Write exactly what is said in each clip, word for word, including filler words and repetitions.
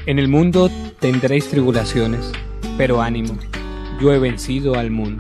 En el mundo tendréis tribulaciones, pero ánimo, yo he vencido al mundo.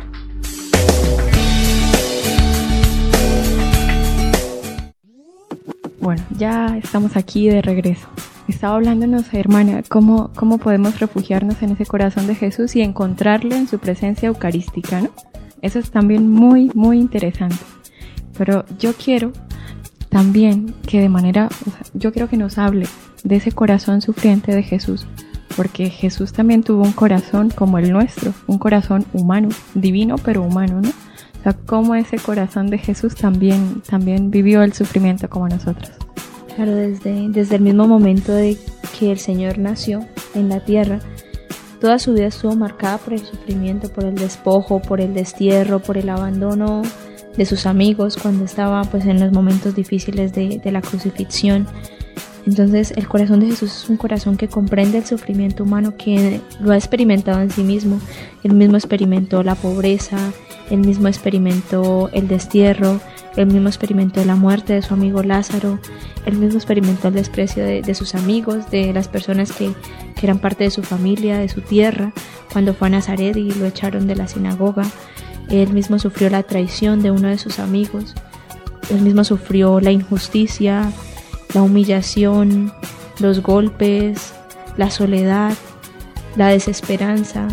Bueno, ya estamos aquí de regreso. Estaba hablándonos, hermana, cómo, cómo podemos refugiarnos en ese corazón de Jesús y encontrarlo en su presencia eucarística, ¿no? Eso es también muy, muy interesante. Pero yo quiero también que de manera, o sea, yo quiero que nos hable de ese corazón sufriente de Jesús, porque Jesús también tuvo un corazón como el nuestro, un corazón humano, divino pero humano, ¿no? O sea, cómo ese corazón de Jesús también, también vivió el sufrimiento como nosotros. Claro, desde, desde el mismo momento de que el Señor nació en la tierra, toda su vida estuvo marcada por el sufrimiento, por el despojo, por el destierro, por el abandono de sus amigos cuando estaba pues en los momentos difíciles de, de la crucifixión. Entonces el corazón de Jesús es un corazón que comprende el sufrimiento humano, que lo ha experimentado en sí mismo. Él mismo experimentó la pobreza, él mismo experimentó el destierro, él mismo experimentó la muerte de su amigo Lázaro, él mismo experimentó el desprecio de, de sus amigos, de las personas que, que eran parte de su familia, de su tierra, cuando fue a Nazaret y lo echaron de la sinagoga. Él mismo sufrió la traición de uno de sus amigos, él mismo sufrió la injusticia, la humillación, los golpes, la soledad, la desesperanza,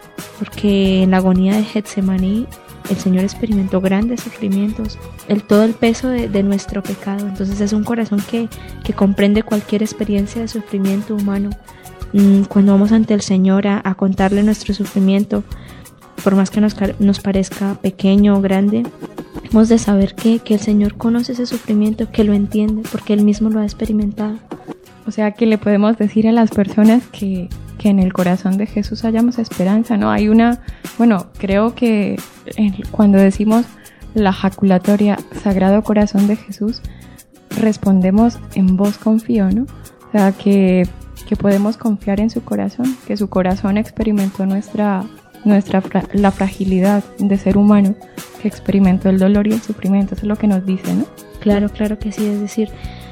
porque en la agonía de Getsemaní el Señor experimentó grandes sufrimientos, el, todo el peso de, de nuestro pecado. Entonces es un corazón que, que comprende cualquier experiencia de sufrimiento humano. Cuando vamos ante el Señor a, a contarle nuestro sufrimiento, por más que nos, nos parezca pequeño o grande, hemos de saber que, que el Señor conoce ese sufrimiento, que lo entiende, porque Él mismo lo ha experimentado. O sea que le podemos decir a las personas que, que en el corazón de Jesús hallamos esperanza, ¿no? Hay una, bueno, creo que cuando decimos la jaculatoria Sagrado Corazón de Jesús, respondemos en vos confío, ¿no? O sea que, que podemos confiar en su corazón, que su corazón experimentó nuestra... nuestra la fragilidad de ser humano, que experimentó el dolor y el sufrimiento. Eso es lo que nos dice, ¿no? Claro, claro que sí. Es decir,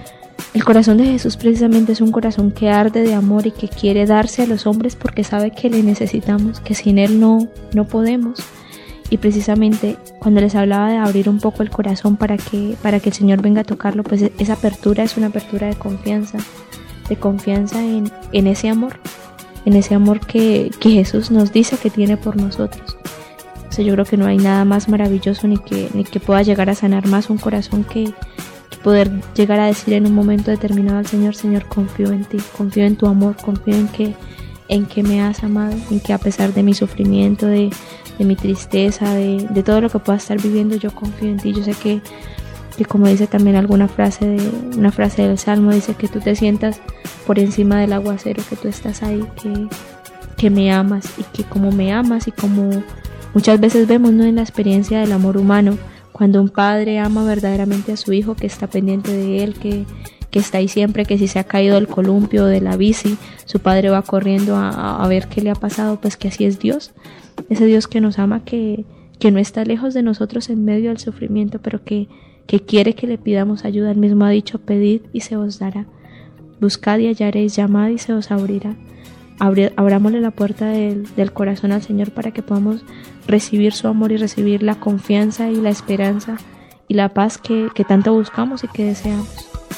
el corazón de Jesús precisamente es un corazón que arde de amor y que quiere darse a los hombres porque sabe que le necesitamos, que sin Él no, no podemos. Y precisamente cuando les hablaba de abrir un poco el corazón para que, para que el Señor venga a tocarlo, pues esa apertura es una apertura de confianza, de confianza en, en ese amor. en ese amor que, que Jesús nos dice que tiene por nosotros. O sea, yo creo que no hay nada más maravilloso ni que, ni que pueda llegar a sanar más un corazón que, que poder llegar a decir en un momento determinado al Señor: Señor, confío en ti, confío en tu amor, confío en que, en que me has amado, en que a pesar de mi sufrimiento, de, de mi tristeza, de, de todo lo que pueda estar viviendo, yo confío en ti. Yo sé que, que como dice también alguna frase, de, una frase del Salmo, dice que tú te sientas por encima del aguacero, que tú estás ahí, que, que me amas, y que como me amas, y como muchas veces vemos, ¿no?, en la experiencia del amor humano, cuando un padre ama verdaderamente a su hijo, que está pendiente de él, que, que está ahí siempre, que si se ha caído del columpio o de la bici, su padre va corriendo a, a ver qué le ha pasado. Pues que así es Dios, ese Dios que nos ama, que, que no está lejos de nosotros en medio del sufrimiento, pero que, que quiere que le pidamos ayuda. Él mismo ha dicho: pedid y se os dará, buscad y hallaréis, llamad y se os abrirá. Abri- abrámosle la puerta del, del corazón al Señor para que podamos recibir su amor y recibir la confianza y la esperanza y la paz que, que tanto buscamos y que deseamos.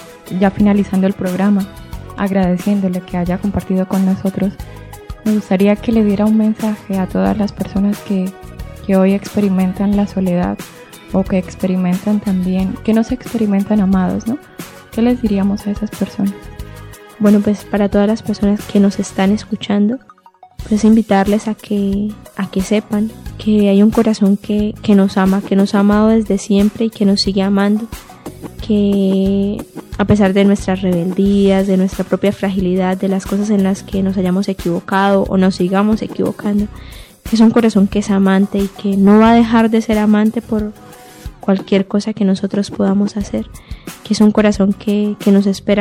Ya finalizando el programa, agradeciéndole que haya compartido con nosotros, me gustaría que le diera un mensaje a todas las personas que, que hoy experimentan la soledad, o que experimentan también, que no se experimentan amados, ¿no? ¿Qué les diríamos a esas personas? Bueno, pues para todas las personas que nos están escuchando, pues invitarles a que, a que sepan que hay un corazón que, que nos ama, que nos ha amado desde siempre y que nos sigue amando, que a pesar de nuestras rebeldías, de nuestra propia fragilidad, de las cosas en las que nos hayamos equivocado o nos sigamos equivocando, que es un corazón que es amante y que no va a dejar de ser amante por cualquier cosa que nosotros podamos hacer, que es un corazón que, que nos espera